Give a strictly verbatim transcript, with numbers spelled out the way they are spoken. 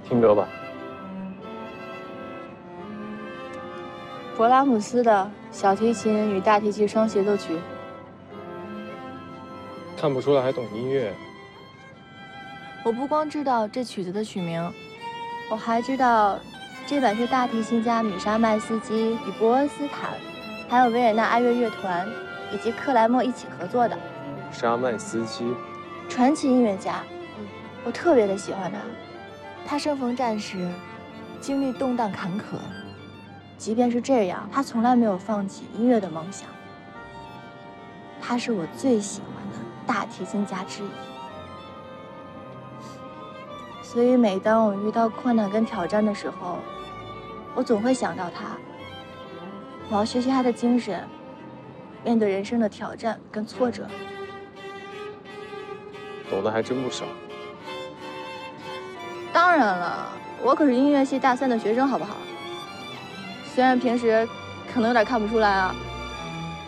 听歌吧。 勃拉姆斯的小提琴与大提琴双协奏曲。 看不出来还懂音乐。 我不光知道这曲子的曲名，我还知道这版是大提琴家米沙麦斯基与伯恩斯坦，还有维也纳爱乐乐团以及克莱默一起合作的。 沙麦斯基， 传奇音乐家，我特别的喜欢他。他生逢战时，经历动荡坎坷，即便是这样，他从来没有放弃音乐的梦想。他是我最喜欢的大提琴家之一。所以每当我遇到困难跟挑战的时候，我总会想到他。我要学习他的精神，面对人生的挑战跟挫折。 懂得还真不少。 当然了，我可是音乐系大三的学生，好不好？虽然平时可能有点看不出来啊。